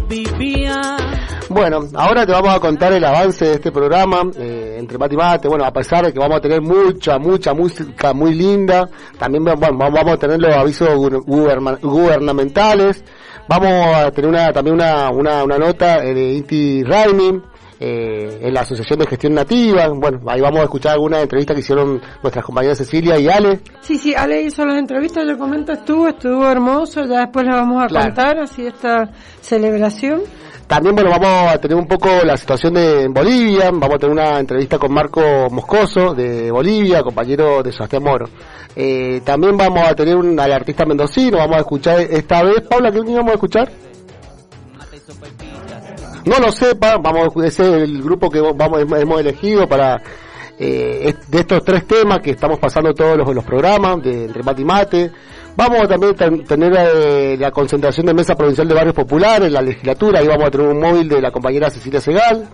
Bueno, ahora te vamos a contar el avance de este programa, entre mate y mate. Bueno, a pesar de que vamos a tener mucha música muy linda, también vamos a tener los avisos gubernamentales, vamos a tener también una nota de Inti Raimi, en la Asociación de Gestión Nativa. Bueno, ahí vamos a escuchar algunas entrevistas que hicieron nuestras compañeras Cecilia y Ale. Sí, Ale hizo las entrevistas, yo comento, estuvo hermoso, ya después les vamos a contar así esta celebración. También, bueno, vamos a tener un poco la situación en Bolivia, vamos a tener una entrevista con Marco Moscoso de Bolivia, compañero de Sebastián Moro. También vamos a tener al artista mendocino, vamos a escuchar esta vez, Paula, ¿qué vamos a escuchar? No lo sepa, ese es el grupo que hemos elegido para de estos 3 temas que estamos pasando todos los programas de Entre Mate y Mate. Vamos a también tener la concentración de Mesa Provincial de Barrios Populares, la legislatura, ahí vamos a tener un móvil de la compañera Cecilia Segal.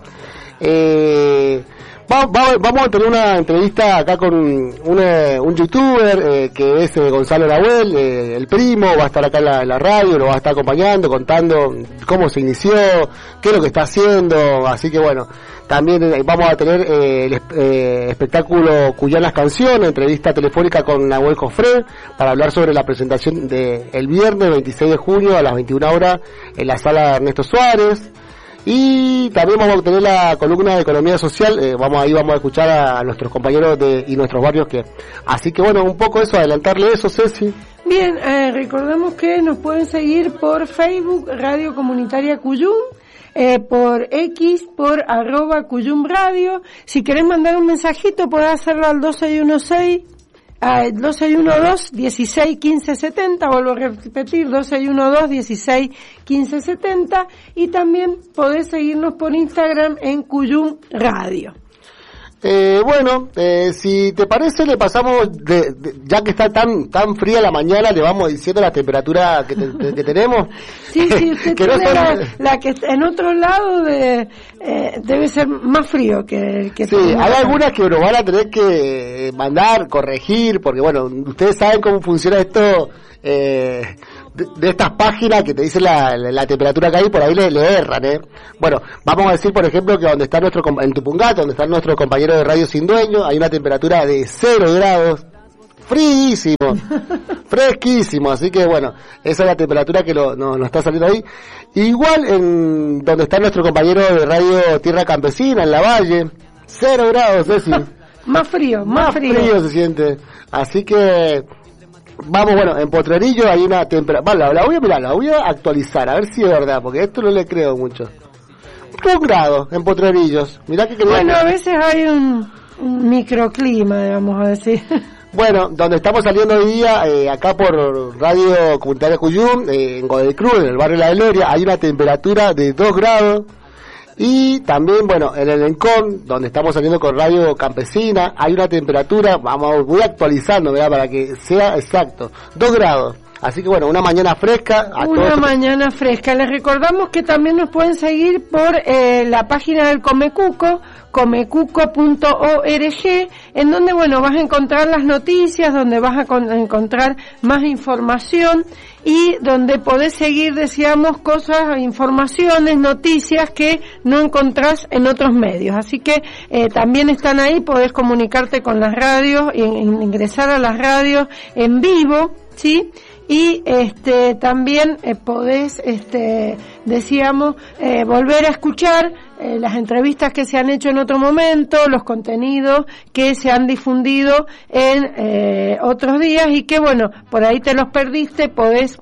Vamos a tener una entrevista acá con un youtuber que es Gonzalo Nahuel, el primo, va a estar acá en la radio, lo va a estar acompañando, contando cómo se inició, qué es lo que está haciendo, así que bueno, también vamos a tener el espectáculo Cuyanas Canciones, entrevista telefónica con Nahuel Jofré, para hablar sobre la presentación el viernes 26 de junio a las 21 horas en la sala Ernesto Suárez. Y también vamos a tener la columna de economía social, vamos a escuchar a nuestros compañeros y nuestros barrios así que bueno, un poco eso, adelantarle eso, Ceci. Bien, recordamos que nos pueden seguir por Facebook, Radio Comunitaria Cuyum, por X, por @CuyumRadio. Si querés mandar un mensajito, podés hacerlo al 2612-161570, vuelvo a repetir, 2612-161570, y también podés seguirnos por Instagram en Cuyum Radio. Bueno, si te parece, le pasamos, ya que está tan fría la mañana, le vamos diciendo la temperatura que tenemos. Sí, usted que tiene la que en otro lado debe ser más frío que sí, hay algunas que nos van a tener que mandar, corregir, porque bueno, ustedes saben cómo funciona esto, de estas páginas que te dicen la temperatura que hay, por ahí le erran, Bueno, vamos a decir, por ejemplo, que donde está en Tupungato, donde está nuestro compañero de Radio Sin Dueño, hay una temperatura de 0 grados, fríísimo, fresquísimo, así que bueno, esa es la temperatura que nos está saliendo ahí. Igual en donde está nuestro compañero de Radio Tierra Campesina, en La Valle, 0 grados, Ceci. Más frío se siente, así que vamos, bueno, en Potrerillo hay una temperatura, la voy a actualizar, a ver si es verdad, porque esto no le creo mucho. 1 grado en Potrerillos, mirá que bueno, a veces hay un microclima, vamos a decir. Bueno, donde estamos saliendo hoy día, acá por Radio Comunitaria Cuyum, en Godecruz, en el barrio La Gloria, hay una temperatura de 2 grados. Y también, bueno, en el Encón, donde estamos saliendo con Radio Campesina, hay una temperatura, voy actualizando, ¿verdad? Para que sea exacto, 2 grados. Así que bueno, una mañana fresca. Mañana fresca. Les recordamos que también nos pueden seguir por la página del Comecuco, comecuco.org, en donde, bueno, vas a encontrar las noticias, donde vas a encontrar más información y donde podés seguir, decíamos, cosas, informaciones, noticias que no encontrás en otros medios. Así que también están ahí, podés comunicarte con las radios, ingresar a las radios en vivo, ¿sí? Y también podés, decíamos, volver a escuchar las entrevistas que se han hecho en otro momento, los contenidos que se han difundido en otros días y que, bueno, por ahí te los perdiste, podés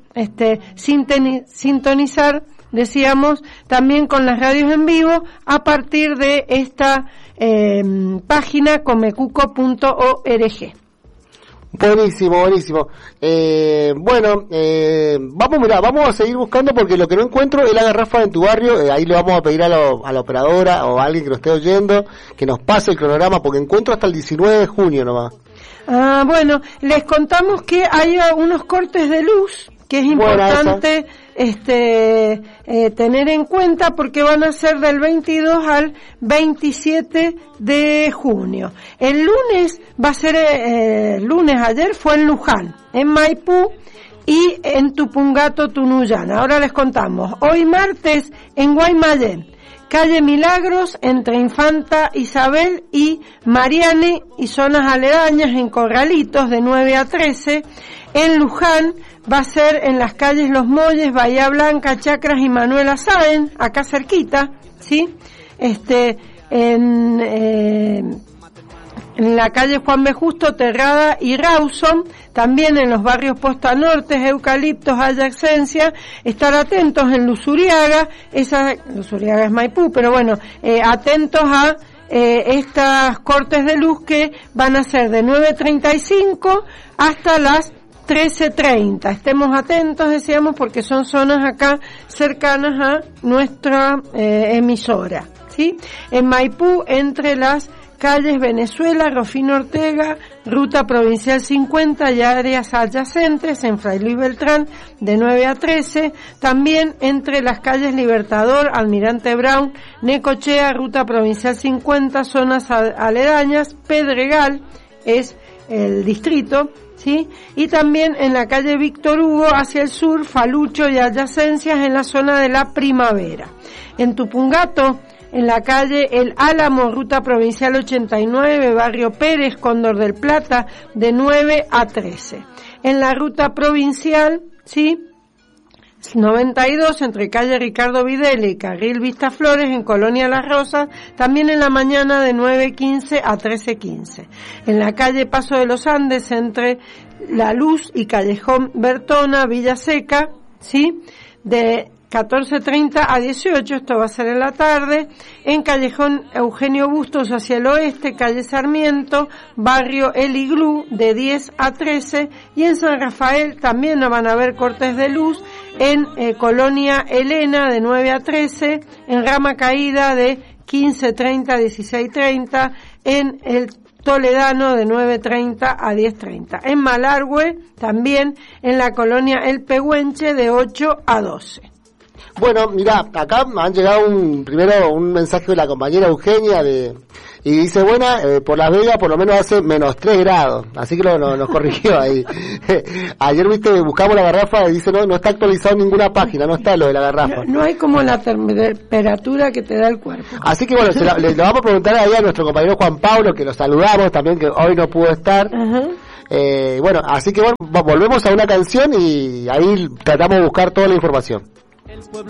sintonizar, decíamos, también con las radios en vivo a partir de esta página comecuco.org. Buenísimo. Vamos a seguir buscando, porque lo que no encuentro es la garrafa en tu barrio. Ahí le vamos a pedir a la operadora o a alguien que nos esté oyendo que nos pase el cronograma, porque encuentro hasta el 19 de junio nomás. Bueno, les contamos que hay unos cortes de luz que es importante tener en cuenta, porque van a ser del 22 al 27 de junio. El lunes va a ser, ayer fue en Luján, en Maipú, y en Tupungato, Tunuyán. Ahora les contamos. Hoy martes en Guaymallén, calle Milagros, entre Infanta Isabel y Mariani y zonas aledañas, en Corralitos, de 9 a 13. En Luján va a ser en las calles Los Molles, Bahía Blanca, Chacras y Manuela Sáenz, acá cerquita, ¿sí? En la calle Juan B. Justo, Terrada y Rawson, también en los barrios Posta Norte, Eucaliptos, Ayacencia. Estar atentos en Luzuriaga, Luzuriaga es Maipú, pero bueno, atentos a estas cortes de luz que van a ser de 9:35 hasta las 13:30. Estemos atentos, decíamos, porque son zonas acá cercanas a nuestra emisora, ¿sí? En Maipú, entre las calles Venezuela, Rufino Ortega, Ruta Provincial 50 y áreas adyacentes, en Fray Luis Beltrán, de 9 a 13. También entre las calles Libertador, Almirante Brown, Necochea, Ruta Provincial 50, zonas aledañas, Pedregal es el distrito, ¿sí? Y también en la calle Víctor Hugo, hacia el sur, Falucho y adyacencias, en la zona de la Primavera. En Tupungato, en la calle El Álamo, Ruta Provincial 89, Barrio Pérez, Cóndor del Plata, de 9 a 13. En la Ruta Provincial, ¿sí?, 92, entre calle Ricardo Videla y carril Vista Flores, en Colonia Las Rosas, también en la mañana de 9:15 a 13:15. En la calle Paso de los Andes, entre La Luz y Callejón Bertona, Villa Seca, ¿sí?, de 14:30 a 18, esto va a ser en la tarde. En Callejón Eugenio Bustos, hacia el oeste, calle Sarmiento, barrio El Iglú, de 10 a 13. Y en San Rafael también van a haber cortes de luz, en Colonia Elena, de 9 a 13. En Rama Caída, de 15:30 a 16:30. En el Toledano, de 9:30 a 10:30. En Malargüe, también en la Colonia El Pehuenche, de 8 a 12. Bueno, mirá, acá me han llegado un mensaje de la compañera Eugenia y dice, por Las Vegas por lo menos hace -3 grados, así que nos corrigió ahí. Ayer, buscamos la garrafa y dice, no está actualizado en ninguna página, no está lo de la garrafa. No hay como la temperatura que te da el cuerpo. Así que bueno, le vamos a preguntar ahí a nuestro compañero Juan Pablo, que lo saludamos también, que hoy no pudo estar. Uh-huh. Así que volvemos a una canción y ahí tratamos de buscar toda la información.